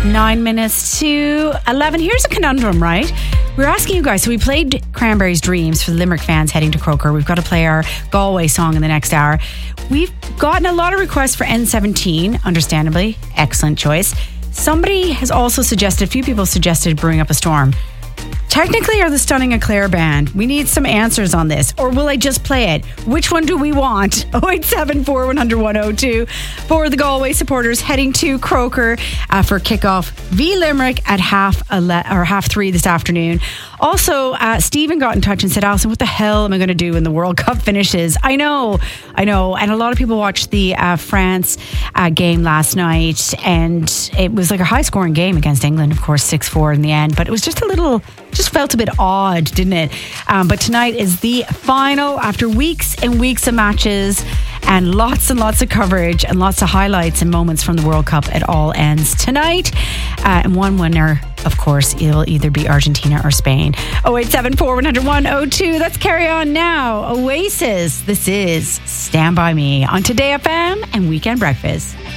9 minutes to 11. Here's a conundrum, right? We're asking you guys. So we played Cranberries' Dreams for the Limerick fans heading to Croker. We've got to play our Galway song in the next hour. We've gotten a lot of requests for N17, understandably. Excellent choice. Somebody has also suggested, a few people suggested Brewing Up a Storm. Technically, are the Stunning Eclair band? We need some answers on this. Or will I just play it? Which one do we want? 0874 100 102 for the Galway supporters heading to Croker for kickoff v Limerick at half 3 this afternoon. Also, Stephen got in touch and said, Alison, what the hell am I going to do when the World Cup finishes? I know. And a lot of people watched the France game last night, and it was like a high-scoring game against England, of course, 6-4 in the end. But it was just felt a bit odd, didn't it? But tonight is the final after weeks and weeks of matches and lots of coverage and lots of highlights and moments from the World Cup. It all ends tonight. And one winner, of course, it'll either be Argentina or Spain. 0874 100 102. Let's carry on now. Oasis. This is Stand By Me on Today FM and Weekend Breakfast.